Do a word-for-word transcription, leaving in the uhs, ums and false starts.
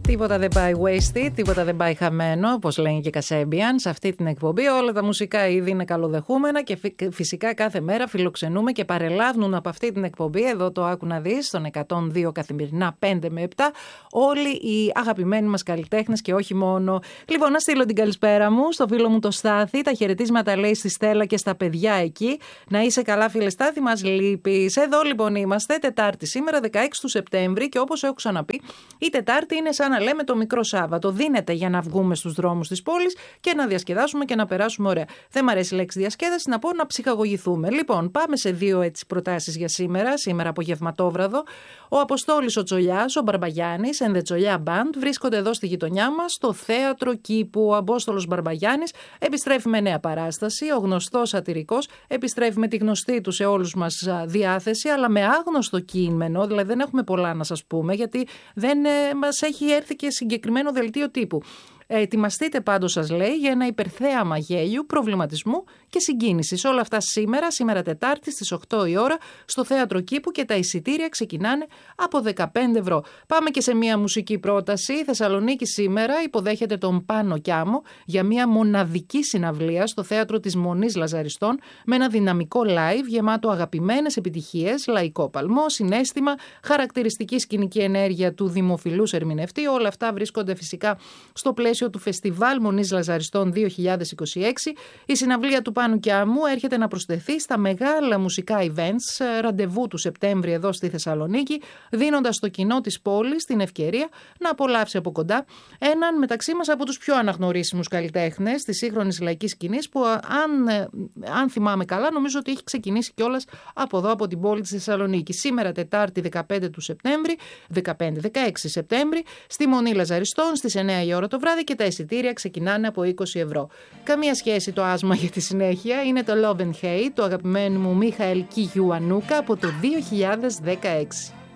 Τίποτα δεν πάει wasted, τίποτα δεν πάει χαμένο, όπως λένε και οι Kasabian. Σε αυτή την εκπομπή όλα τα μουσικά είδη είναι καλοδεχούμενα και φυσικά κάθε μέρα φιλοξενούμε και παρελάβουν από αυτή την εκπομπή, εδώ το άκου να δεις, στον εκατόν δύο καθημερινά πέντε με επτά, όλοι οι αγαπημένοι μας καλλιτέχνες και όχι μόνο. Λοιπόν, να στείλω την καλησπέρα μου στο φίλο μου το Στάθη, τα χαιρετίσματα λέει στη Στέλλα και στα παιδιά εκεί. Να είσαι καλά, φίλε Στάθη, μας λείπεις. Εδώ λοιπόν είμαστε, Τετάρτη σήμερα, δεκαέξι του Σεπτέμβρη, και όπως έχω ξαναπεί, η Τετάρτη είναι σαν να λέμε το μικρό Σάββατο. Δίνεται για να βγούμε στους δρόμους της πόλης και να διασκεδάσουμε και να περάσουμε ωραία. Δεν μ' αρέσει η λέξη διασκέδαση, να πω να ψυχαγωγηθούμε. Λοιπόν, πάμε σε δύο έτσι προτάσεις για σήμερα, σήμερα απογευματόβραδο. Ο Αποστόλης ο Τσολιάς, ο Μπαρμπαγιάννης, and the Τσολιά Band βρίσκονται εδώ στη γειτονιά μας, στο Θέατρο Κήπου. Ο Απόστολος Μπαρμπαγιάννης επιστρέφει με νέα παράσταση. Ο γνωστός σατυρικός επιστρέφει με τη γνωστή του σε όλους μας διάθεση, αλλά με άγνωστο κείμενο. Δηλαδή δεν έχουμε πολλά να σας πούμε, γιατί δεν ε, μας έχει έρθει και συγκεκριμένο δελτίο τύπου. Ετοιμαστείτε πάντως, σας λέει, για ένα υπερθέαμα γέλιου, προβληματισμού και συγκίνησης. Όλα αυτά σήμερα, σήμερα Τετάρτη στις οκτώ η ώρα, στο Θέατρο Κήπου, και τα εισιτήρια ξεκινάνε από δεκαπέντε ευρώ. Πάμε και σε μια μουσική πρόταση. Η Θεσσαλονίκη σήμερα υποδέχεται τον Πάνο Κιάμο για μια μοναδική συναυλία στο Θέατρο της Μονής Λαζαριστών, με ένα δυναμικό live γεμάτο αγαπημένες επιτυχίες, λαϊκό παλμό, συναίσθημα, χαρακτηριστική σκηνική ενέργεια του δημοφιλούς ερμηνευτή. Όλα αυτά βρίσκονται φυσικά στο πλαίσιο του Φεστιβάλ Μονής Λαζαριστών δύο χιλιάδες είκοσι έξι. Η συναυλία του Πάνου Κιάμου έρχεται να προσθεθεί στα μεγάλα μουσικά events ραντεβού του Σεπτέμβρη εδώ στη Θεσσαλονίκη, δίνοντας στο κοινό της πόλης την ευκαιρία να απολαύσει από κοντά έναν μεταξύ μας από τους πιο αναγνωρίσιμους καλλιτέχνες της σύγχρονης λαϊκής σκηνής, που αν, αν θυμάμαι καλά, νομίζω ότι έχει ξεκινήσει κιόλας από εδώ, από την πόλη της Θεσσαλονίκης. Σήμερα Τετάρτη δεκαπέντε του Σεπτέμβρη, δεκαπέντε δεκαέξι Σεπτέμβρη, στη Μονή Λαζαριστών στις εννιά η ώρα το βράδυ, και τα εισιτήρια ξεκινάνε από είκοσι ευρώ. Καμία σχέση το άσμα για τη συνέχεια, είναι το Love and Hate του αγαπημένου μου Μίχαελ Κιγιουανούκα από το δύο χιλιάδες δεκαέξι.